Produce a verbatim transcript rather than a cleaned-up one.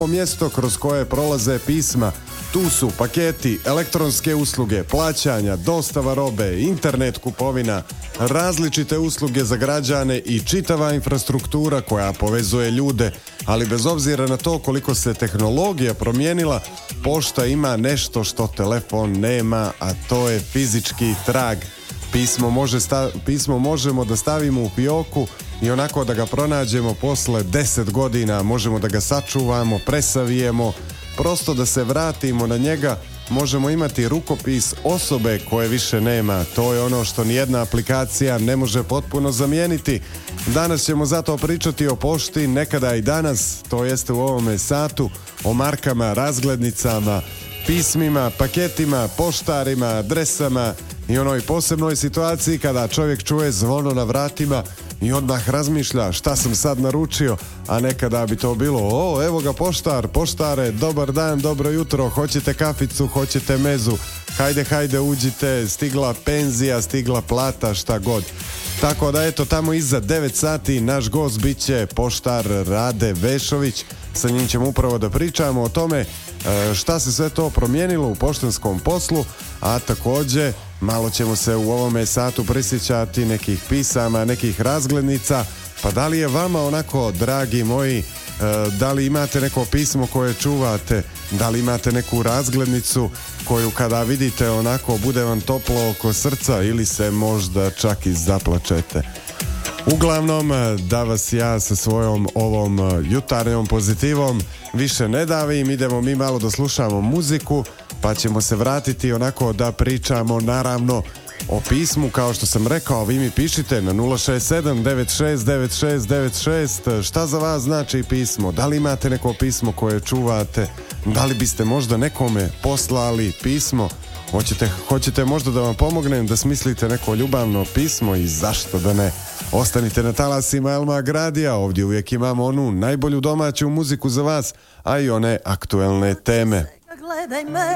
mjesto kroz koje prolaze pisma. Tu su paketi, elektronske usluge, plaćanja, dostava robe, internet kupovina, različite usluge za građane i čitava infrastruktura koja povezuje ljude, ali bez obzira na to koliko se tehnologija promijenila, pošta ima nešto što telefon nema, a to je fizički trag. Pismo, može sta- pismo možemo da stavimo u fioku i onako da ga pronađemo posle deset godina, možemo da ga sačuvamo, presavijemo, prosto da se vratimo na njega, možemo imati rukopis osobe koje više nema. To je ono što nijedna aplikacija ne može potpuno zamijeniti. Danas ćemo zato pričati o pošti, nekada i danas, to jeste u ovome satu, o markama, razglednicama, pismima, paketima, poštarima, adresama i onoj posebnoj situaciji kada čovjek čuje zvono na vratima i odmah razmišlja šta sam sad naručio, a nekada bi to bilo: o, evo ga poštar, poštare, dobar dan, dobro jutro, hoćete kaficu, hoćete mezu, hajde, hajde, uđite, stigla penzija, stigla plata, šta god. Tako da eto, tamo iza devet sati naš gost bit će poštar Rade Vešović. Sa njim ćemo upravo da pričamo o tome šta se sve to promijenilo u poštanskom poslu, a također malo ćemo se u ovome satu prisjećati nekih pisama, nekih razglednica. Pa da li je vama onako, dragi moji, da li imate neko pismo koje čuvate, da li imate neku razglednicu koju kada vidite onako bude vam toplo oko srca ili se možda čak i zaplačete? Uglavnom, da vas ja sa svojom ovom jutarnjom pozitivom više ne davim, idemo mi malo da slušamo muziku, pa ćemo se vratiti onako da pričamo naravno o pismu. Kao što sam rekao, vi mi pišite na nula šest sedam devet šest devet šest devet šest šta za vas znači pismo, da li imate neko pismo koje čuvate, da li biste možda nekome poslali pismo, hoćete, hoćete možda da vam pomognem da smislite neko ljubavno pismo i zašto da ne. Ostanite na talasima El Mag Radija, ovdje uvijek imamo onu najbolju domaću muziku za vas, a i one aktuelne teme.